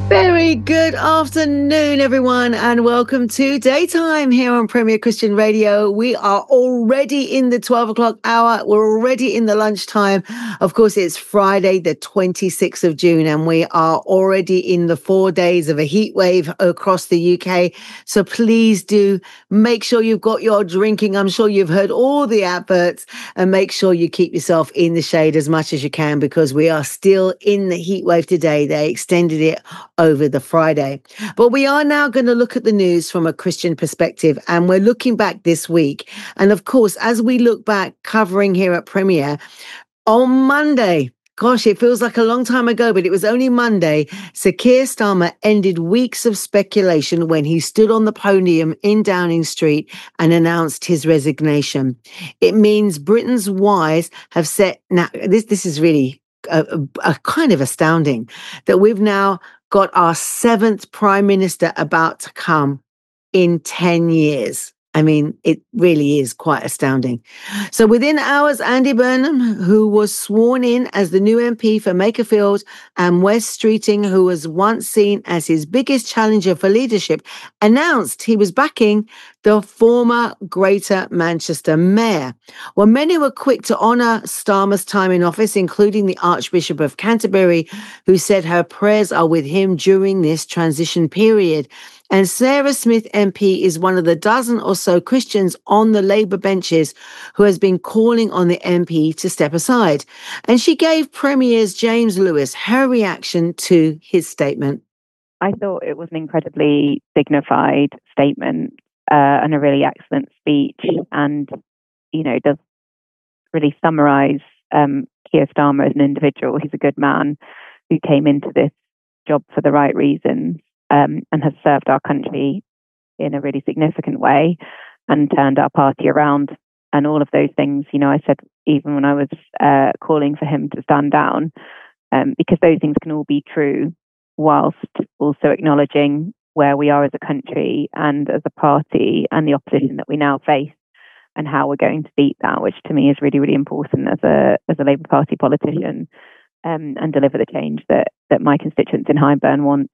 Very good afternoon, everyone, and welcome to Daytime here on Premier Christian Radio. We are already in the 12 o'clock hour. We're already in the lunchtime. Of course, it's Friday, the 26th of June, and we are already in the 4 days of a heat wave across the UK. So please do make sure you've got your drinking. I'm sure you've heard all the adverts, and make sure you keep yourself in the shade as much as you can because we are still in the heat wave today. They extended it over the Friday. But we are now going to look at the news from a Christian perspective, and we're looking back this week. And of course, as we look back, covering here at Premier, on Monday, gosh, it feels like a long time ago, but it was only Monday, Sir Keir Starmer ended weeks of speculation when he stood on the podium in Downing Street and announced his resignation. It means Britain's wise have set, now this is really a kind of astounding, that we've now got our seventh Prime Minister about to come in 10 years. I mean, it really is quite astounding. So within hours, Andy Burnham, who was sworn in as the new MP for Makerfield, and West Streeting, who was once seen as his biggest challenger for leadership, announced he was backing the former Greater Manchester mayor. Well, many were quick to honour Starmer's time in office, including the Archbishop of Canterbury, who said her prayers are with him during this transition period. And Sarah Smith MP is one of the dozen or so Christians on the Labour benches who has been calling on the MP to step aside. And she gave Premier's James Lewis her reaction to his statement. I thought it was an incredibly dignified statement and a really excellent speech, and does really summarise Keir Starmer as an individual. He's a good man who came into this job for the right reasons and has served our country in a really significant way and turned our party around and all of those things. I said even when I was calling for him to stand down, because those things can all be true, whilst also acknowledging where we are as a country and as a party and the opposition that we now face and how we're going to beat that, which to me is really, really important as a Labour Party politician, and deliver the change that my constituents in Highburn want.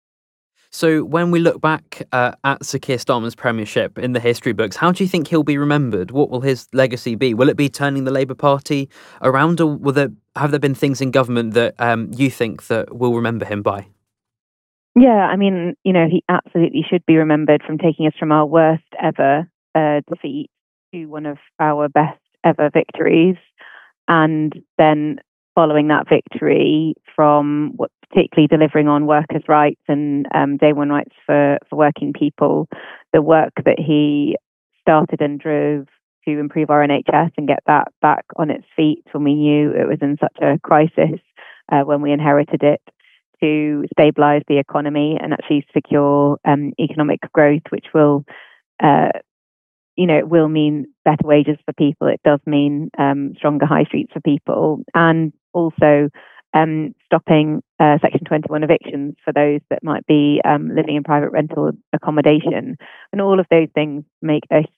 So when we look back at Sir Keir Starmer's premiership in the history books, how do you think he'll be remembered? What will his legacy be? Will it be turning the Labour Party around, or have there been things in government that you think that we'll remember him by? Yeah, I mean, he absolutely should be remembered from taking us from our worst ever defeat to one of our best ever victories, and then following that victory from what particularly delivering on workers' rights and day one rights for working people, the work that he started and drove to improve our NHS and get that back on its feet when we knew it was in such a crisis when we inherited it, to stabilise the economy and actually secure economic growth, which will it will mean better wages for people. It does mean stronger high streets for people, and also stopping Section 21 evictions for those that might be living in private rental accommodation. And all of those things make a